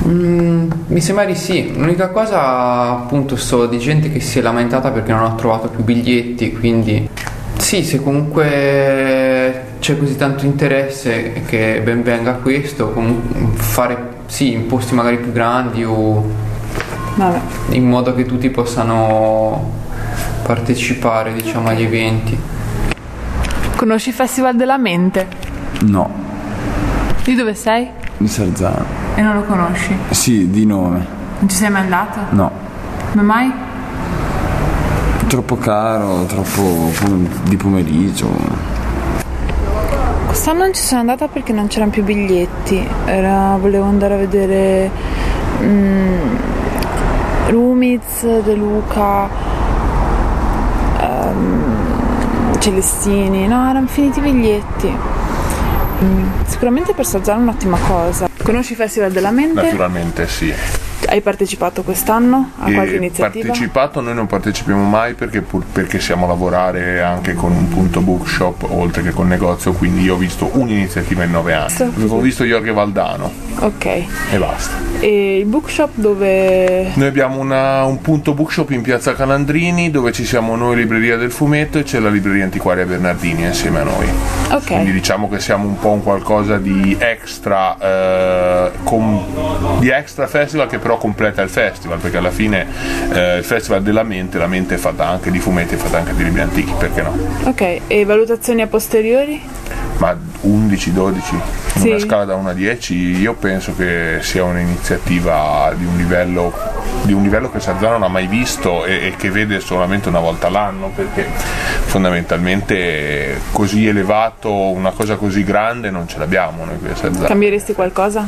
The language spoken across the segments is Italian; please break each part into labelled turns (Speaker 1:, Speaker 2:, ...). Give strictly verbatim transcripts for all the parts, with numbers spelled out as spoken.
Speaker 1: Mm, mi sembra di sì. L'unica cosa, appunto, so di gente che si è lamentata perché non ha trovato più biglietti, quindi sì, se comunque c'è così tanto interesse, che ben venga questo, comunque fare sì in posti magari più grandi o
Speaker 2: Vabbè.
Speaker 1: in modo che tutti possano partecipare, diciamo, agli eventi.
Speaker 2: Conosci il Festival della Mente?
Speaker 3: No,
Speaker 2: Di dove sei?
Speaker 3: di Sarzano.
Speaker 2: E non lo conosci?
Speaker 3: Sì, di nome.
Speaker 2: Non ci sei mai andato?
Speaker 3: No,
Speaker 2: Come mai?
Speaker 3: troppo caro, troppo pom- di pomeriggio.
Speaker 2: Quest'anno non ci sono andata perché non c'erano più biglietti. Era, volevo andare a vedere mm, Rumiz, De Luca, um, Celestini. No, erano finiti i biglietti. Mm, sicuramente per Sarzano è un'ottima cosa. Conosci il Festival della Mente?
Speaker 4: Naturalmente sì.
Speaker 2: Hai partecipato quest'anno a qualche
Speaker 4: E
Speaker 2: iniziativa?
Speaker 4: partecipato noi non partecipiamo mai perché, pur, perché siamo a lavorare anche con un punto bookshop oltre che con negozio, quindi io ho visto un'iniziativa in nove anni.
Speaker 2: Sì.
Speaker 4: Avevo visto Jorge Valdano
Speaker 2: Ok.
Speaker 4: e basta.
Speaker 2: E il bookshop dove...
Speaker 4: Noi abbiamo una, un punto bookshop in piazza Calandrini dove ci siamo noi, Libreria del Fumetto, e c'è la Libreria Antiquaria Bernardini insieme a noi.
Speaker 2: Ok.
Speaker 4: Quindi diciamo che siamo un po' un qualcosa di extra eh, com, di extra festival che però completa il festival, perché alla fine eh, il Festival della Mente, la mente è fatta anche di fumetti, è fatta anche di libri antichi, perché no?
Speaker 2: Ok, e valutazioni a posteriori?
Speaker 4: Ma undici dodici,
Speaker 2: Sì.
Speaker 4: una scala da uno a dieci, io penso che sia un'iniziativa di un livello di un livello che Sarzano non ha mai visto e, e che vede solamente una volta l'anno, perché fondamentalmente così elevato, una cosa così grande non ce l'abbiamo noi qui a Sarzano.
Speaker 2: Cambieresti qualcosa?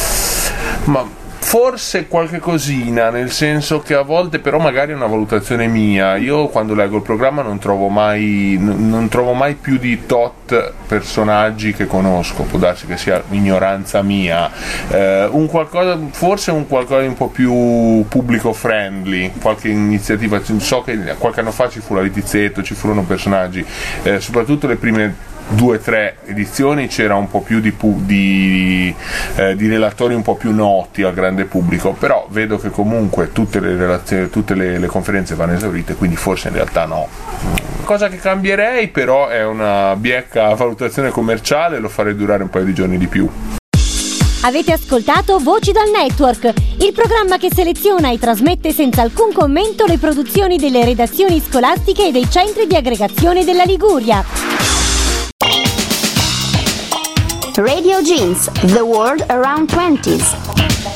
Speaker 4: Ma forse qualche cosina, nel senso che a volte però magari è una valutazione mia. Io quando leggo il programma non trovo mai n- non trovo mai più di tot personaggi che conosco, può darsi che sia ignoranza mia, eh, un qualcosa, forse un qualcosa di un po' più pubblico friendly, qualche iniziativa. So che qualche anno fa ci fu la Litizzetto, ci furono personaggi, eh, soprattutto le prime due o tre edizioni c'era un po' più di, pu- di, eh, di relatori un po' più noti al grande pubblico, però vedo che comunque tutte le relazioni, tutte le, le conferenze vanno esaurite, quindi forse in realtà no. Cosa che cambierei però è una bieca valutazione commerciale, lo farei durare un paio di giorni di più.
Speaker 5: Avete ascoltato Voci dal Network, il programma che seleziona e trasmette senza alcun commento le produzioni delle redazioni scolastiche e dei centri di aggregazione della Liguria.
Speaker 6: Radio Jeans, The World Around twenties.